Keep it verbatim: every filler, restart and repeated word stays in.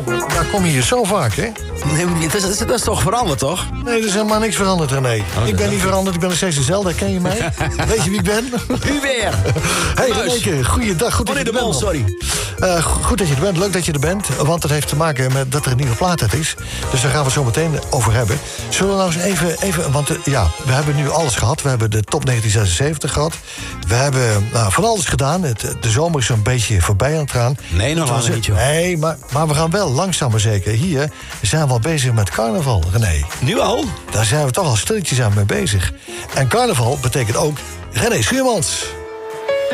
Daar kom je hier zo vaak, hè? Nee, dat, is, dat is toch veranderd, toch? Nee, er is helemaal niks veranderd, René. Oh, ik ben niet veranderd, ik ben nog steeds dezelfde. Ken je mij? Weet je wie ik ben? U weer. Hey, René, goeiedag. Goed dat je de er bent. Mol, sorry. Uh, goed dat je er bent, leuk dat je er bent. Want dat heeft te maken met dat er een nieuwe plaat uit is. Dus daar gaan we het zo meteen over hebben. Zullen we nou eens even... even want uh, ja, we hebben nu alles gehad. We hebben de top negentien zesenzeventig gehad. We hebben nou, van alles gedaan. Het, de zomer is zo'n beetje voorbij aan het gaan. Nee, nog wel niet, joh. Nee, maar, maar we gaan wel langzaam maar zeker. Hier zijn we al bezig met carnaval, René. Nu al? Daar zijn we toch al stilletjes aan mee bezig. En carnaval betekent ook René Schuurmans.